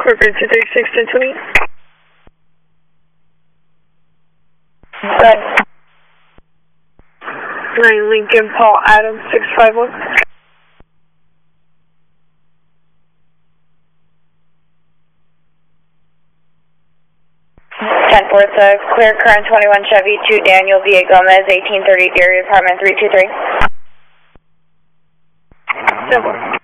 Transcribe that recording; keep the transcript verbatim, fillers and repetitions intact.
Corporate two thirty-six, ten twenty. Good. nine Lincoln, Paul Adams, six five one. ten four, it's a clear current twenty-one Chevy to Daniel V A Gomez, eighteen thirty Gary, apartment three two three. Simple.